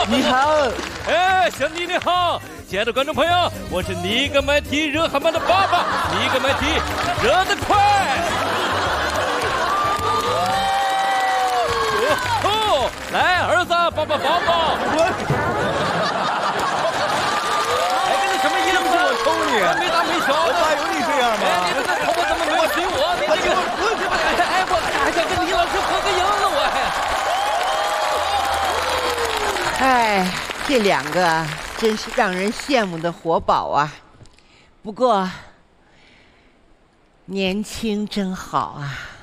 你好， 哎，小妮你好，亲爱的观众朋友，我是尼格麦提热汗曼的爸爸，尼格麦提，热得快。哦，来，儿子，抱抱宝宝。哎，跟你什么意思？ 我抽你， 没大没小的。 我爸有你这样吗？ 哎，你这个头发怎么没有随我？你这个，哎，我还想跟李老师合个影呢，我还。 哎，这两个真是让人羡慕的活宝啊！不过，年轻真好啊。